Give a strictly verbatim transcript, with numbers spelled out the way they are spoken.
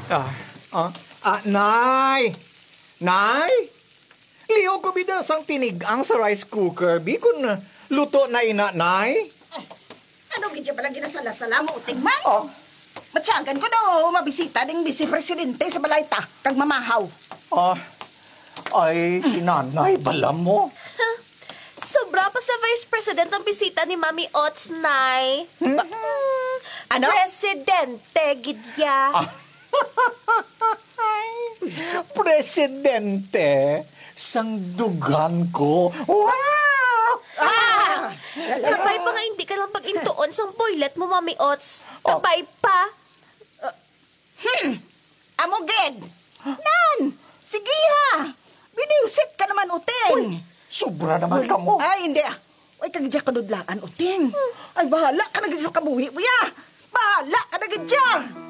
Ah, ah, ah, Nay! Nay! Liyaw ko bida sang tinigang sa rice cooker. Bikon na luto na ina, Nay. Ano gidya pala ginasala-sala mo, uting man? Oh. Matsyagan ko daw, mabisita ding vice-presidente sa balayta, kag mamahaw. Ah, ay, si Nanay, bala mo. Sobra pa sa Vice President ang bisita ni Mami Ots, Nay. Hmm? Hmm, Ano? Presidente, gidya. Ah. Presidente, sang dugan ko. Wow! Ah! Kapay pa nga hindi ka lang pag-intuon sang boylet mo, Mami Ots. Oh. Kapay pa. Hmm, amugid! Nan! Sige ha! Biniusit ka naman, uting! Sobra naman ka mo. Ay, hindi ah. Ay, kagidya kadudlaan, uting. Ay, bahala ka na gidya sa kabuhi mo ya. Bahala ka na gidya.